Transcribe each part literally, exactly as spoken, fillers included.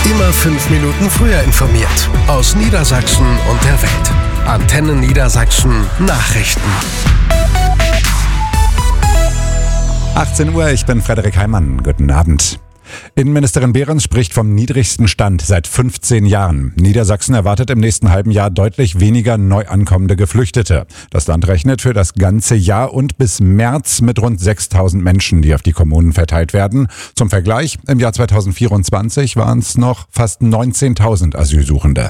Immer fünf Minuten früher informiert. Aus Niedersachsen und der Welt. Antenne Niedersachsen Nachrichten. achtzehn Uhr, ich bin Frederik Heimann. Guten Abend. Innenministerin Behrens spricht vom niedrigsten Stand seit fünfzehn Jahren. Niedersachsen erwartet im nächsten halben Jahr deutlich weniger neu ankommende Geflüchtete. Das Land rechnet für das ganze Jahr und bis März mit rund sechstausend Menschen, die auf die Kommunen verteilt werden. Zum Vergleich, im Jahr zweitausendvierundzwanzig waren es noch fast neunzehntausend Asylsuchende.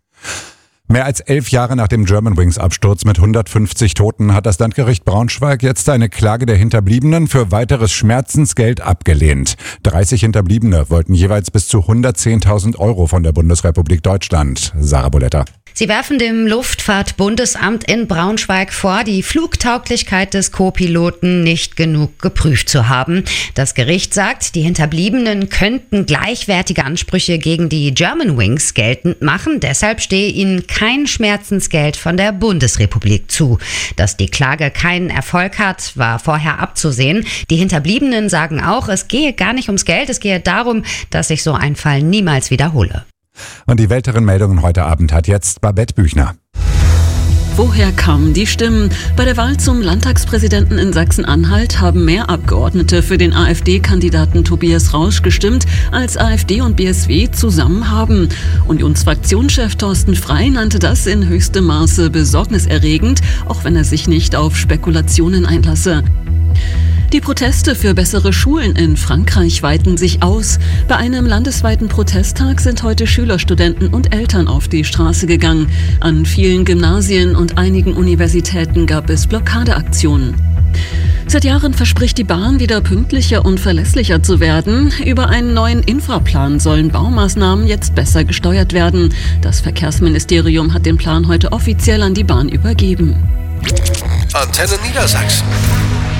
Mehr als elf Jahre nach dem Germanwings-Absturz mit hundertfünfzig Toten hat das Landgericht Braunschweig jetzt eine Klage der Hinterbliebenen für weiteres Schmerzensgeld abgelehnt. dreißig Hinterbliebene wollten jeweils bis zu hundertzehntausend Euro von der Bundesrepublik Deutschland. Sarah Boletta. Sie werfen dem Luftfahrtbundesamt in Braunschweig vor, die Flugtauglichkeit des Co-Piloten nicht genug geprüft zu haben. Das Gericht sagt, die Hinterbliebenen könnten gleichwertige Ansprüche gegen die Germanwings geltend machen. Deshalb stehe ihnen kein Schmerzensgeld von der Bundesrepublik zu. Dass die Klage keinen Erfolg hat, war vorher abzusehen. Die Hinterbliebenen sagen auch, es gehe gar nicht ums Geld, es gehe darum, dass sich so ein Fall niemals wiederhole. Und die weiteren Meldungen heute Abend hat jetzt Babette Büchner. Woher kamen die Stimmen? Bei der Wahl zum Landtagspräsidenten in Sachsen-Anhalt haben mehr Abgeordnete für den AfD-Kandidaten Tobias Rausch gestimmt, als AfD und B S W zusammen haben. Unionsfraktionschef Thorsten Frey nannte das in höchstem Maße besorgniserregend, auch wenn er sich nicht auf Spekulationen einlasse. Die Proteste für bessere Schulen in Frankreich weiten sich aus. Bei einem landesweiten Protesttag sind heute Schüler, Studenten und Eltern auf die Straße gegangen. An vielen Gymnasien und einigen Universitäten gab es Blockadeaktionen. Seit Jahren verspricht die Bahn, wieder pünktlicher und verlässlicher zu werden. Über einen neuen Infraplan sollen Baumaßnahmen jetzt besser gesteuert werden. Das Verkehrsministerium hat den Plan heute offiziell an die Bahn übergeben. Antenne Niedersachsen.